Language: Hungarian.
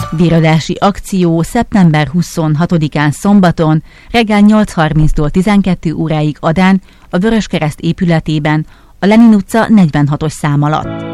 Véradási akció szeptember 26-án szombaton reggel 8:30-tól 12 óráig Adán, a Vöröskereszt épületében, a Lenin utca 46-os szám alatt.